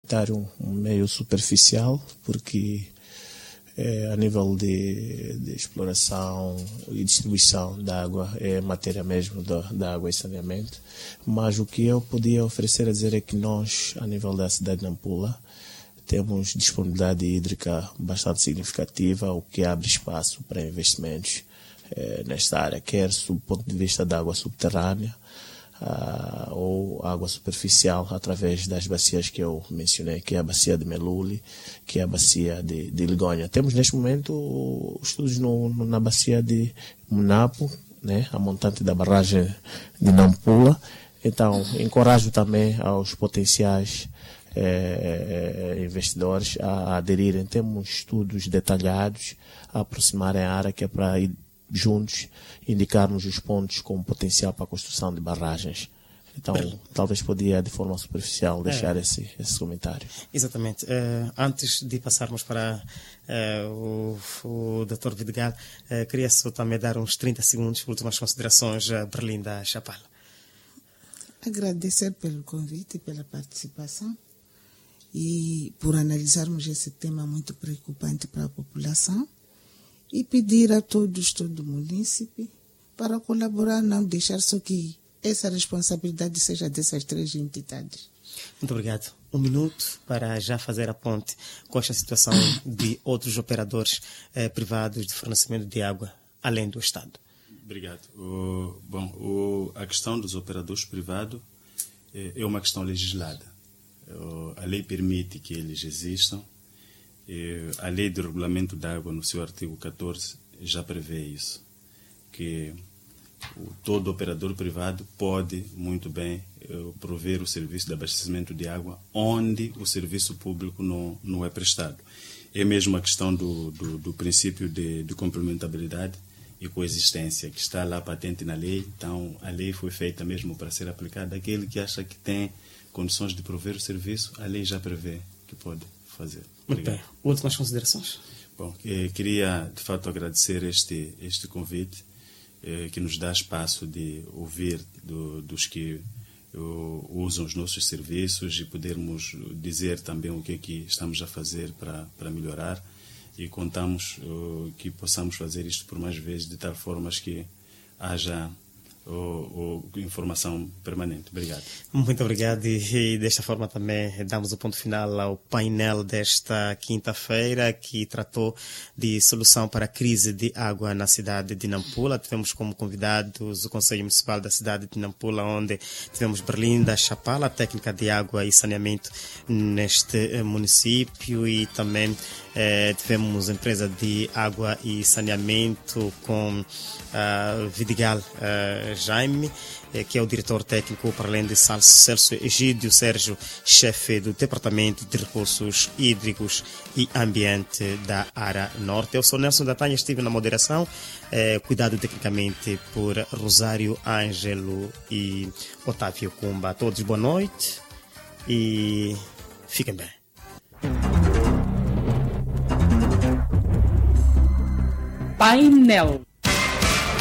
comentário meio superficial, porque a nível de exploração e distribuição da água é matéria mesmo da água e saneamento, mas o que eu podia oferecer a dizer é que nós, a nível da cidade de Nampula, temos disponibilidade hídrica bastante significativa, o que abre espaço para investimentos nesta área, quer do ponto de vista da água subterrânea ou água superficial, através das bacias que eu mencionei, que é a bacia de Meluli, que é a bacia de Ligonha. Temos neste momento estudos na bacia de Munapo, né, a montante da barragem de Nampula. Então, encorajo também aos potenciais investidores a aderirem. Temos estudos detalhados, a aproximarem a área, que é para ir juntos indicarmos os pontos com potencial para a construção de barragens. Então, talvez podia, de forma superficial, deixar esse comentário. Exatamente. Antes de passarmos para o Dr. Vidigal, queria só também dar uns 30 segundos para últimas considerações a Berlinda Chapala. Agradecer pelo convite e pela participação e por analisarmos esse tema muito preocupante para a população. E pedir a todos, todo munícipe, para colaborar, não deixar só que essa responsabilidade seja dessas 3 entidades. Muito obrigado. 1 minuto para já fazer a ponte com esta situação de outros operadores privados de fornecimento de água, além do Estado. Obrigado. A questão dos operadores privados é uma questão legislada. A lei permite que eles existam. A lei de regulamento da água, no seu artigo 14, já prevê isso, que todo operador privado pode muito bem prover o serviço de abastecimento de água onde o serviço público não é prestado. É mesmo a questão do princípio de complementabilidade e coexistência, que está lá patente na lei. Então, a lei foi feita mesmo para ser aplicada. Aquele que acha que tem condições de prover o serviço, a lei já prevê que pode fazer. Muito bem. Últimas considerações? Bom, queria de fato agradecer este convite que nos dá espaço de ouvir dos que usam os nossos serviços e podermos dizer também o que é que estamos a fazer para melhorar, e contamos que possamos fazer isto por mais vezes, de tal forma que haja informação permanente. Obrigado. Muito obrigado, e desta forma também damos o ponto final ao painel desta quinta-feira, que tratou de solução para a crise de água na cidade de Nampula. Tivemos como convidados o Conselho Municipal da cidade de Nampula, onde tivemos Berlinda Chapala, técnica de água e saneamento neste município, e também tivemos a empresa de água e saneamento com Vidigal Jaime, que é o diretor técnico, para além de Celso Egídio Sérgio, chefe do Departamento de Recursos Hídricos e Ambiente da área Norte. Eu sou Nelson Datanha, estive na moderação, cuidado tecnicamente por Rosário Ângelo e Otávio Cumba. A todos boa noite e fiquem bem. Painel